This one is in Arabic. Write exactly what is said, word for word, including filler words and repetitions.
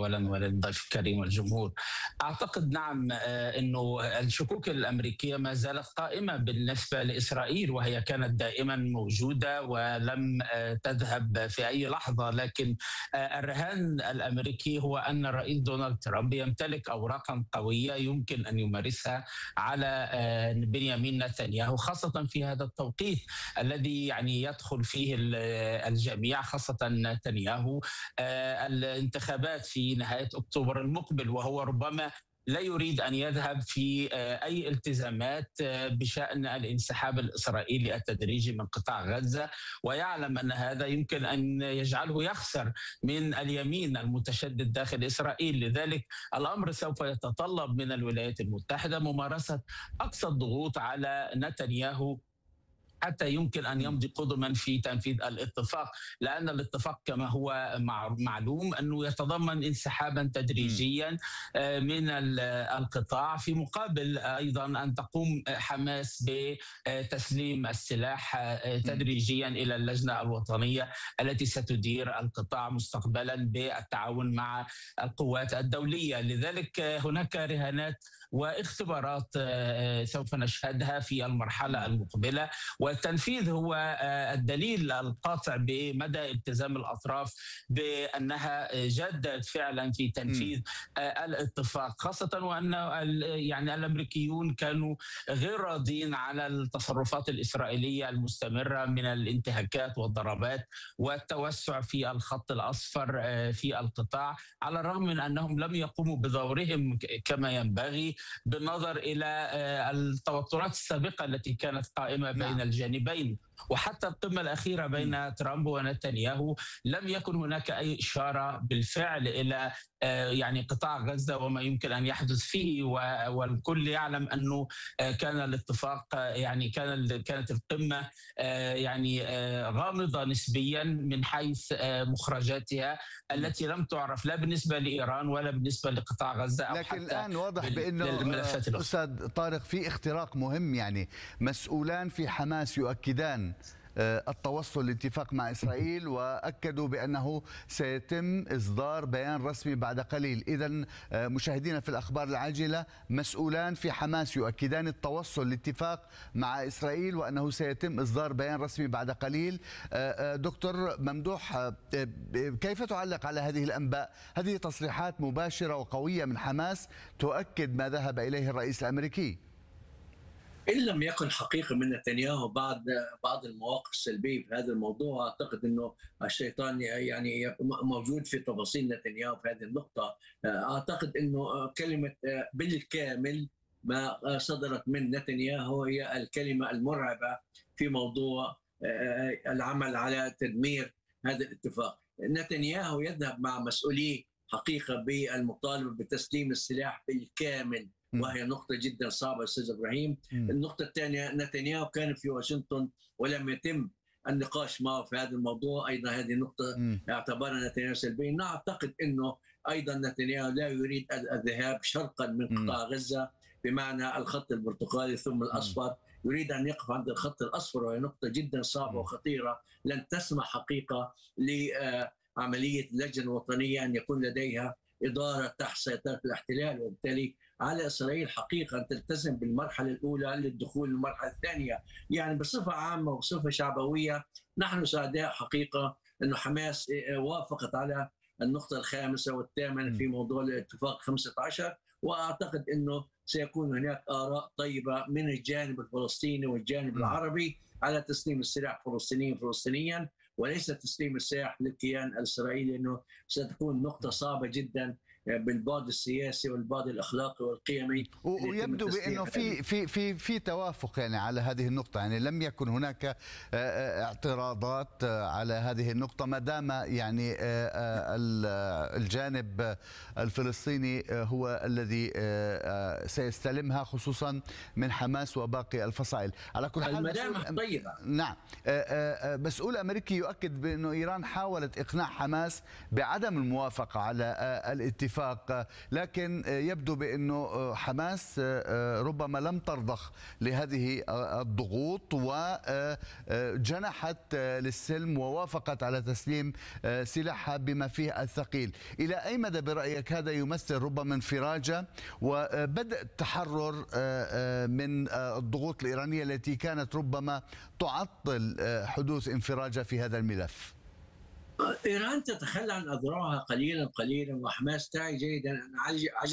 أولا وللضيف الكريم والجمهور. أعتقد نعم أنه الشكوك الأمريكية ما زالت قائمة بالنسبة لإسرائيل، وهي كانت دائما موجودة ولم تذهب في أي لحظة. لكن الرهان الأمريكي هو أن الرئيس دونالد ترامب يمتلك أوراقا قوية يمكن أن يمارسها على بنيامين نتنياهو، خاصة في هذا التوقيت الذي يعني يدخل فيه الجميع، خاصة نتنياهو، الانتخابات في نهاية أكتوبر المقبل، وهو ربما لا يريد أن يذهب في أي التزامات بشأن الانسحاب الإسرائيلي التدريجي من قطاع غزة، ويعلم أن هذا يمكن أن يجعله يخسر من اليمين المتشدد داخل إسرائيل. لذلك الأمر سوف يتطلب من الولايات المتحدة ممارسة أقصى الضغوط على نتنياهو حتى يمكن أن يمضي قدما في تنفيذ الاتفاق، لأن الاتفاق كما هو معلوم أنه يتضمن انسحابا تدريجيا من القطاع، في مقابل أيضا أن تقوم حماس بتسليم السلاح تدريجيا إلى اللجنة الوطنية التي ستدير القطاع مستقبلا بالتعاون مع القوات الدولية. لذلك هناك رهانات واختبارات سوف نشهدها في المرحلة المقبلة، والتنفيذ هو الدليل القاطع بمدى التزام الأطراف بأنها جادت فعلا في تنفيذ م. الاتفاق، خاصة وأن يعني الأمريكيون كانوا غير راضين على التصرفات الإسرائيلية المستمرة من الانتهاكات والضربات والتوسع في الخط الأصفر في القطاع، على الرغم من أنهم لم يقوموا بدورهم كما ينبغي بالنظر إلى التوترات السابقة التي كانت قائمة بين نعم. الجانبين. وحتى القمة الأخيرة بين م. ترامب ونتنياهو لم يكن هناك أي إشارة بالفعل إلى يعني قطاع غزة وما يمكن أن يحدث فيه، والكل يعلم أنه كان الاتفاق يعني كان كانت القمة يعني غامضة نسبيا من حيث مخرجاتها التي لم تعرف لا بالنسبة لإيران ولا بالنسبة لقطاع غزة أو لكن حتى الآن واضح بأنه أستاذ طارق في اختراق مهم، يعني مسؤولان في حماس يؤكدان التوصل لاتفاق مع إسرائيل، وأكدوا بأنه سيتم إصدار بيان رسمي بعد قليل. إذن مشاهدينا في الأخبار العاجلة، مسؤولان في حماس يؤكدان التوصل لاتفاق مع إسرائيل وأنه سيتم إصدار بيان رسمي بعد قليل. دكتور ممدوح، كيف تعلق على هذه الأنباء؟ هذه تصريحات مباشرة وقوية من حماس تؤكد ما ذهب إليه الرئيس الأمريكي. إن لم يكن حقيقة من نتنياهو بعد بعض المواقف السلبية في هذا الموضوع، أعتقد أنه الشيطان يعني موجود في تفاصيل نتنياهو في هذه النقطة. أعتقد أنه كلمة بالكامل ما صدرت من نتنياهو هي الكلمة المرعبة في موضوع العمل على تدمير هذا الاتفاق. نتنياهو يذهب مع مسؤولي حقيقة بالمطالبة بتسليم السلاح بالكامل، وهي نقطة جدا صعبة أستاذ إبراهيم. النقطة الثانية، نتنياهو كان في واشنطن ولم يتم النقاش معه في هذا الموضوع، أيضا هذه نقطة اعتبرها نتنياهو سلبية. نعتقد أنه أيضا نتنياهو لا يريد الذهاب شرقا من قطاع غزة بمعنى الخط البرتقالي ثم الأصفر، يريد أن يقف عند الخط الأصفر، وهي نقطة جدا صعبة وخطيرة لن تسمح حقيقة لعملية اللجنة الوطنية أن يكون لديها إدارة تحت سيطرة الاحتلال، وبالتالي على إسرائيل حقيقة أن تلتزم بالمرحلة الأولى للدخول للمرحلة الثانية. يعني بصفة عامة وبصفة شعبوية نحن سعداء حقيقة أن حماس وافقت على النقطة الخامسة والثامنة في موضوع الاتفاق خمسة عشر، وأعتقد أنه سيكون هناك آراء طيبة من الجانب الفلسطيني والجانب العربي على تسليم السلاح فلسطينيا فلسطينيا وليس تسليم السلاح للكيان الإسرائيلي، لأنه ستكون نقطة صعبة جدا بالبعد السياسي والبعد الاخلاقي والقيمي. ويبدو بانه في في في في توافق يعني على هذه النقطه، يعني لم يكن هناك اعتراضات على هذه النقطه ما دام يعني الجانب الفلسطيني هو الذي سيستلمها، خصوصا من حماس وباقي الفصائل. على كل حال الملامح طيبه. نعم، مسؤول امريكي يؤكد بانه ايران حاولت اقناع حماس بعدم الموافقه على الاتفاق الاتفاق، لكن يبدو بأنه حماس ربما لم ترضخ لهذه الضغوط وجنحت للسلم ووافقت على تسليم سلاحها بما فيه الثقيل. إلى أي مدى برأيك هذا يمثل ربما انفراجة وبدء التحرر من الضغوط الإيرانية التي كانت ربما تعطل حدوث انفراجة في هذا الملف؟ إيران تتخلى عن أذرعها قليلا قليلا، وحماس تعي جيدا أن